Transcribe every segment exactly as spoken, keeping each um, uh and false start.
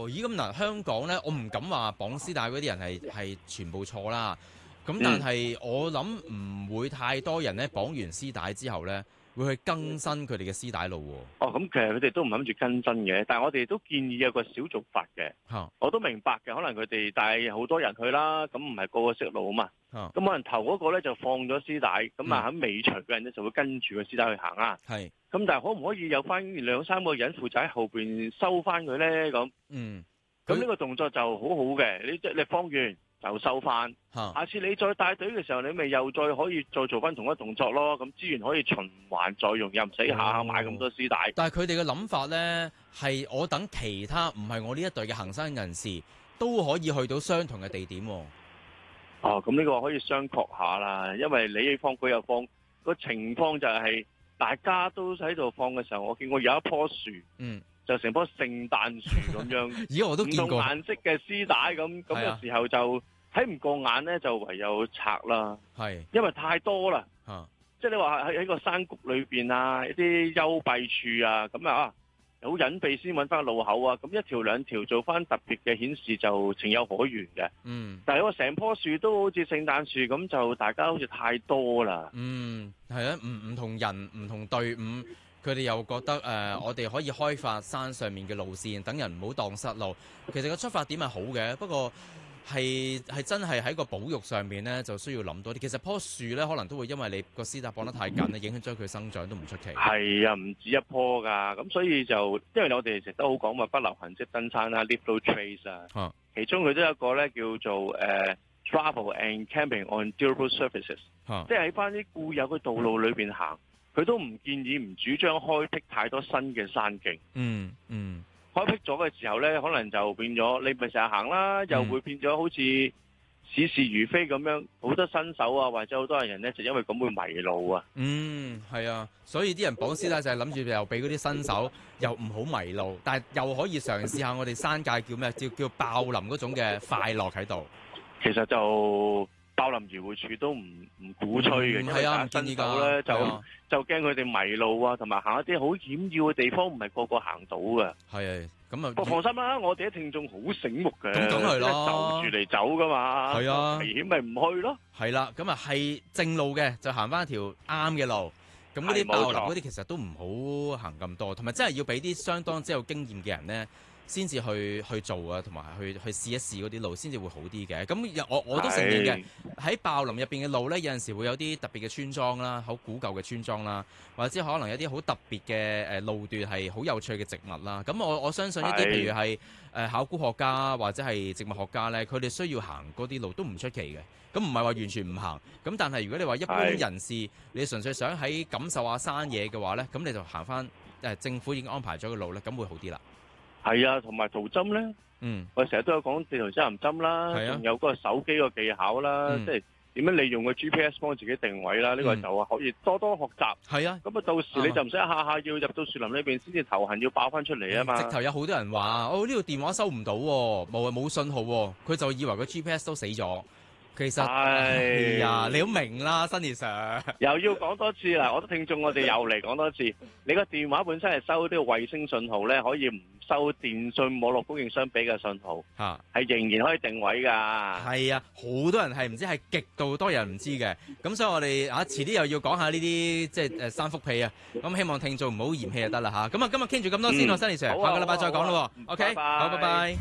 哦，咦咁嗱，香港咧，我唔敢話綁絲帶嗰啲人係係全部錯啦。咁但係我諗唔會太多人咧綁完絲帶之後咧，會去更新佢哋嘅絲帶路喎。 哦，咁其實佢哋都唔諗住更新嘅，但係我哋都建議有個小做法嘅。 嚇我都明白嘅，可能佢哋帶好多人去啦，咁唔係個個識路啊嘛。 嚇咁可能頭嗰個咧就放咗絲帶，咁啊嗯喺尾隨嘅人咧就會跟住個絲帶去行啦。 係咁但係可唔可以有翻兩三個人負責喺後邊收翻佢咧？咁嗯咁呢個動作就好好嘅，你即係你放完就收翻。 嚇下次你再帶隊嘅時候，你咪又再可以再做翻同一動作咯。咁資源可以循環再用，又唔使下下買咁多絲帶。 但係佢哋嘅諗法咧係我等其他唔係我呢一隊嘅行山人士都可以去到相同嘅地點喎。 哦，咁呢個可以商榷下啦，因為你放佢又放，個情況就係大家都喺度放嘅時候，我見過有一棵樹， 嗯， 就成棵聖誕樹咁樣， 咦我都唔見過。 同顏色嘅絲帶咁，咁係啊嘅時候就睇唔過眼咧，就唯有拆啦， 係因為太多啦， 嚇即係你話喺喺個山谷裏邊啊，一啲幽閉處啊，咁啊好隱蔽先揾翻路口啊，咁一條兩條做翻特別嘅顯示就情有可原嘅。 嗯但係我成棵樹都好似聖誕樹咁，就大家好似太多啦。 嗯係啊，唔唔同人唔同隊伍，佢哋又覺得誒、呃，我哋可以開發山上面嘅路線，等人唔好蕩失路。其實個出發點係好嘅，不過係係真係喺個保育上面咧，就需要諗多啲。其實棵樹咧，可能都會因為你個絲帶綁得太緊咧，影響咗佢生長都唔出奇。 係啊，唔止一棵㗎，咁所以就因為我哋成日都好講話不留痕跡登山啦 ，leave no trace 啊。 啊其中佢都有一個咧叫做誒、uh, travel and camping on durable surfaces，、 啊即係喺翻啲固有嘅道路裏邊行，佢都唔建議唔主張開闢太多新嘅山徑。 嗯嗯開闢咗嘅時候咧，可能就變咗你咪成日行啦，又會變咗好似似是如非咁樣，好多新手啊，或者好多人咧就因為咁會迷路啊。 嗯，係啊，所以啲人綁絲帶就係諗住又俾嗰啲新手又唔好迷路，但係又可以嘗試下我哋山界叫咩？叫叫爆林嗰種嘅快樂喺度。 其實就爆林漁護署都唔唔鼓吹嘅，因為係啊， 打唔建議新手咧㗎。 就係啊就驚佢哋迷路啊，同埋行一啲好險要嘅地方，唔係個個行到嘅。 係啊，咁啊， 不過放心啦，我哋啲聽眾好醒目嘅， 咁梗係啦就住嚟走噶嘛。 係啊危險咪唔去咯。 係啦，咁啊係正路嘅就行翻一條啱嘅路。咁嗰啲係冇爆林錯嗰啲其實都唔好行咁多，同埋真係要俾啲相當之有經驗嘅人咧，先至去去做啊，同埋去去試一試嗰啲路，先至會好啲嘅。咁我我都承認嘅，喺爆林入邊嘅路咧，有陣時會有啲特別嘅村莊啦，好古舊嘅村莊啦，或者可能有啲好特別嘅誒路段係好有趣嘅植物啦。咁我我相信一啲係譬如係誒考古學家或者係植物學家咧，佢哋需要行嗰啲路都唔出奇嘅。咁唔係話完全唔行，咁但係如果你話一般人士，你純粹想喺感受下山野嘅話咧，咁你就行翻誒政府已經安排咗嘅路咧，咁會好啲啦。 係啊，同埋圖針咧， 嗯， 我成日都有講地圖指南針啦， 係啊仲有嗰個手機個技巧啦， 嗯即係點樣利用個 G P S 幫自己定位啦。呢、個就話可以多多學習。 係啊。 咁啊，到時你就唔使下下要入到樹林裏邊先至頭痕要爆翻出嚟啊嘛。 直頭有好多人話：哦，呢度電話收唔到喎，冇冇信號喎，佢就以為個 G P S 都死咗。其實係啊，你都明啦，Sunny Sir。 又要講多次啦，我都聽眾我哋又嚟講多次。你個電話本身係收呢個衛星信號咧，可以唔收電信網絡供應商俾嘅信號， 嚇係仍然可以定位㗎。 係啊，好多人係唔知，係極度多人唔知嘅。咁所以我哋啊，遲啲又要講下呢啲即係誒三幅屁啊。咁希望聽眾唔好嫌棄就得啦嚇。咁啊，今日傾住咁多先喎嗯 ，Sunny Sir， 好啊下個禮拜再講咯好啊喎。OK， 拜拜好，拜拜。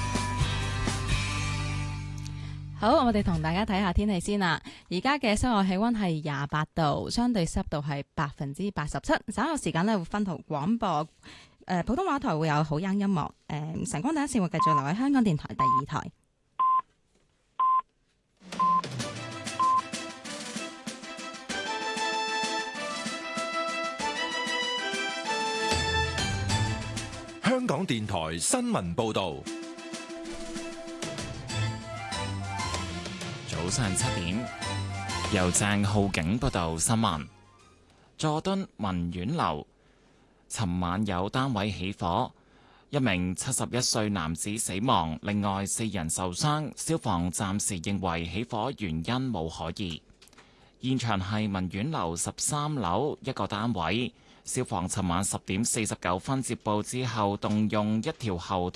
好，我哋同大家睇下天氣先啦。而家嘅室外氣溫係廿八度，相對濕度係百分之八十七。稍後時間咧會分途廣播，誒、呃、普通話台會有好音音樂。誒、呃、晨光第一線會繼續留喺香港電台第二台。 香港電台新聞報導。 早上七點，由鄭浩景報道新聞。佐敦文苑樓尋晚有單位起火，一名七十一歲男子死亡，另外四人受傷。消防暫時認為起火原因無可疑。現場係文苑樓十三樓一個單位。消防尋晚十點四十九分接報之後，動用一條喉